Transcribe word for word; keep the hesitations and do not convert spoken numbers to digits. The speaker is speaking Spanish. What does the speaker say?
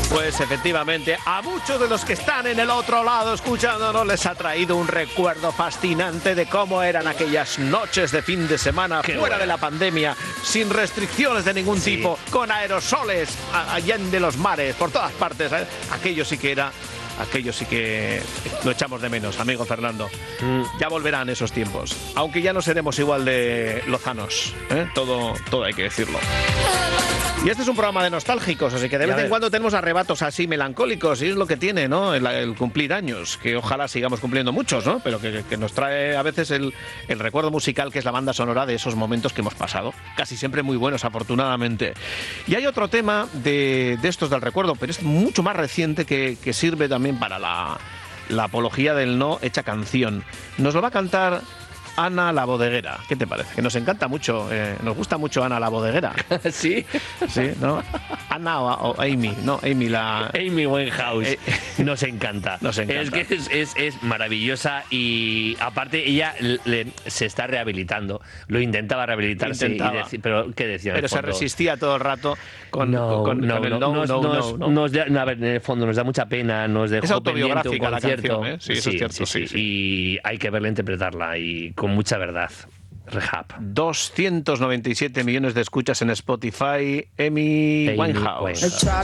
Pues efectivamente, a muchos de los que están en el otro lado escuchándonos les ha traído un recuerdo fascinante de cómo eran aquellas noches de fin de semana Qué fuera bueno. de la pandemia, sin restricciones de ningún Sí. tipo, con aerosoles a- allende los mares, por todas partes. ¿eh? Aquello sí que era... Aquello sí que lo echamos de menos, amigo Fernando. Mm. Ya volverán esos tiempos, aunque ya no seremos igual de lozanos, ¿eh? todo, todo hay que decirlo. Y este es un programa de nostálgicos, así que de Ya vez en ves. cuando tenemos arrebatos así melancólicos, y es lo que tiene, ¿no? El, el cumplir años, que ojalá sigamos cumpliendo muchos, ¿no? Pero que, que nos trae a veces el, el recuerdo musical, que es la banda sonora de esos momentos que hemos pasado. Casi siempre muy buenos, afortunadamente. Y hay otro tema de, de estos del recuerdo, pero es mucho más reciente, que, que sirve también para la, la apología del no hecha canción. Nos lo va a cantar Ana la Bodeguera. ¿Qué te parece? Que nos encanta mucho, eh, nos gusta mucho Ana la Bodeguera. ¿Sí? Sí, ¿no? Ana o, o Amy, no, Amy la... Amy Winehouse Eh, nos encanta. nos encanta. Es que es, es, es maravillosa y aparte ella le- se está rehabilitando. Lo intentaba rehabilitarse, Intentaba. y deci- pero ¿qué decía? en Pero el se fondo? resistía todo el rato con, No, con, no, con el no, no, no, nos- no, nos- no. nos da- a ver, en el fondo nos da mucha pena, nos dejó Es autobiográfica pendiente un la concierto. canción, ¿eh? Sí, eso es cierto, sí, sí. Y hay que verla interpretarla y con mucha verdad. Rehab. doscientos noventa y siete millones de escuchas en Spotify. Amy Amy Winehouse. Winehouse.